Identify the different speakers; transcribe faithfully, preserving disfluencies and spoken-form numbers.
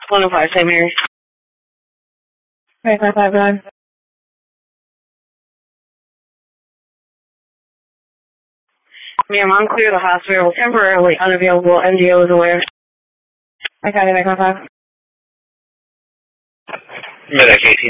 Speaker 1: one oh five, Saint Mary.
Speaker 2: five five five five.
Speaker 1: Ma'am, I'm clear to the hospital. Temporarily unavailable. M D O is aware.
Speaker 2: I got it, I got that.
Speaker 3: Medic eighteen